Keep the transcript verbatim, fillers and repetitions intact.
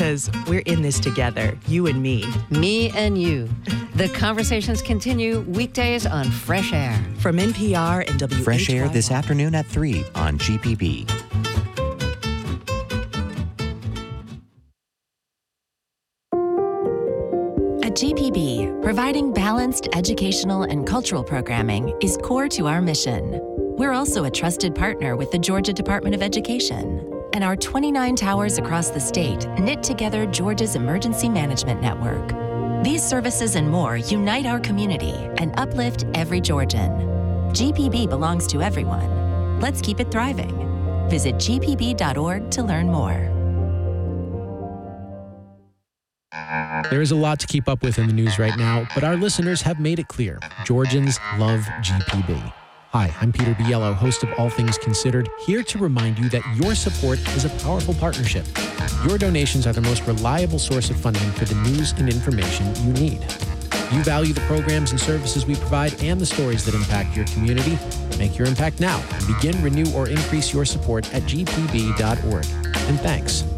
because we're in this together, you and me. Me and you. The conversations continue weekdays on Fresh Air. From N P R and W H Y Y. Fresh Air this afternoon at three on G P B. At G P B, providing balanced educational and cultural programming is core to our mission. We're also a trusted partner with the Georgia Department of Education, and our twenty-nine towers across the state knit together Georgia's emergency management network. These services and more unite our community and uplift every Georgian. G P B belongs to everyone. Let's keep it thriving. Visit G P B dot org to learn more. There is a lot to keep up with in the news right now, but our listeners have made it clear. Georgians love G P B. Hi, I'm Peter Biello, host of All Things Considered, here to remind you that your support is a powerful partnership. Your donations are the most reliable source of funding for the news and information you need. You value the programs and services we provide and the stories that impact your community. Make your impact now and begin, renew, or increase your support at G P B dot org. And thanks.